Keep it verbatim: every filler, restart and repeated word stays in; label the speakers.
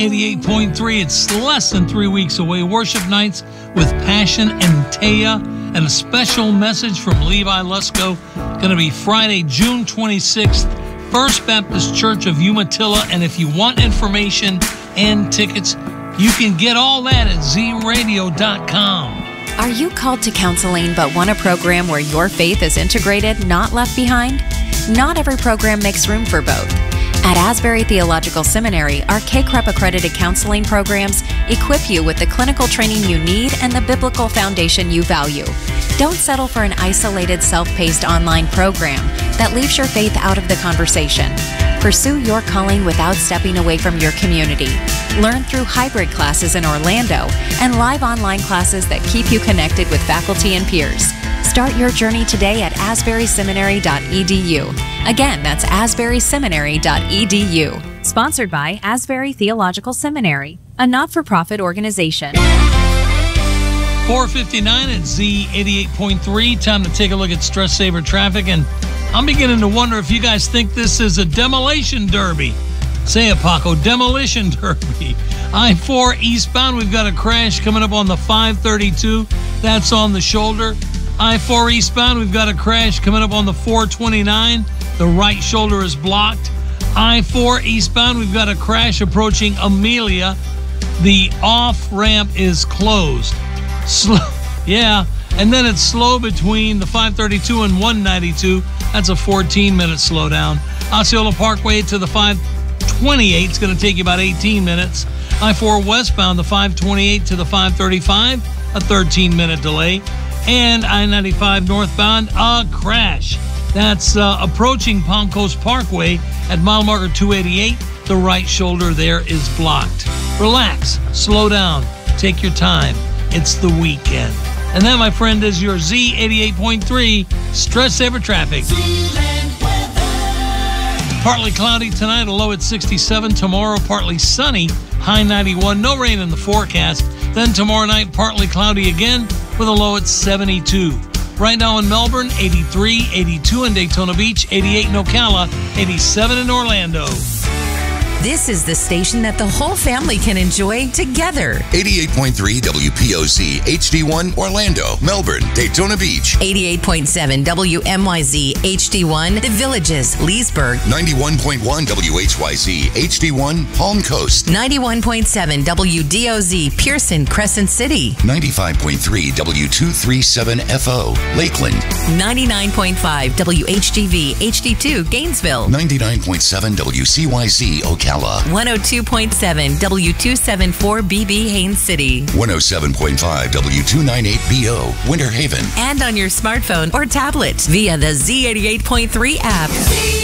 Speaker 1: eighty-eight point three. It's less than three weeks away. Worship nights with Passion and Taya, and a special message from Levi Lusko. Going to be Friday, June twenty-sixth, First Baptist Church of Umatilla. And if you want information and tickets, you can get all that at z radio dot com.
Speaker 2: Are you called to counseling but want a program where your faith is integrated, not left behind? Not every program makes room for both. At Asbury Theological Seminary, our K C R E P accredited counseling programs equip you with the clinical training you need and the biblical foundation you value. Don't settle for an isolated, self-paced online program that leaves your faith out of the conversation. Pursue your calling without stepping away from your community. Learn through hybrid classes in Orlando and live online classes that keep you connected with faculty and peers. Start your journey today at asbury seminary dot e d u. Again, that's asbury seminary dot e d u. Sponsored by Asbury Theological Seminary, a not-for-profit organization.
Speaker 1: four fifty-nine at Z eighty-eight point three. Time to take a look at Stress Saver traffic, and I'm beginning to wonder if you guys think this is a demolition derby. Say it, Paco, demolition derby. I four eastbound, we've got a crash coming up on the five thirty-two. That's on the shoulder. I four eastbound, we've got a crash coming up on the four twenty-nine. The right shoulder is blocked. I four eastbound, we've got a crash approaching Amelia. The off-ramp is closed. Slow, yeah, and then it's slow between the five thirty-two and one ninety-two. That's a fourteen minute slowdown. Osceola Parkway to the five twenty-eight is going to take you about eighteen minutes. I four westbound, the five twenty-eight to the five thirty-five, a thirteen minute delay. And I ninety-five northbound, a crash. That's uh, approaching Palm Coast Parkway at mile marker two eighty-eight. The right shoulder there is blocked. Relax, slow down, take your time. It's the weekend. And that, my friend, is your Z eighty-eight point three Stress Saver Traffic. Partly cloudy tonight, a low at sixty-seven. Tomorrow, partly sunny, high ninety-one. No rain in the forecast. Then tomorrow night, partly cloudy again with a low at seventy-two. Right now in Melbourne, eighty-three, eighty-two in Daytona Beach, eighty-eight in Ocala, eighty-seven in Orlando.
Speaker 3: This is the station that the whole family can enjoy together.
Speaker 4: eighty-eight point three W P O Z H D one Orlando, Melbourne, Daytona Beach.
Speaker 3: eighty-eight point seven W M Y Z H D one The Villages, Leesburg.
Speaker 4: ninety-one point one W H Y Z H D one Palm Coast.
Speaker 3: ninety-one point seven W D O Z Pearson, Crescent City.
Speaker 4: ninety-five point three W two thirty-seven F O Lakeland.
Speaker 3: ninety-nine point five W H G V H D two Gainesville.
Speaker 4: ninety-nine point seven W C Y Z Ocala.
Speaker 3: one oh two point seven W two seventy-four B B Haines City.
Speaker 4: one oh seven point five W two ninety-eight B O Winter Haven.
Speaker 3: And on your smartphone or tablet via the Z eighty-eight point three app.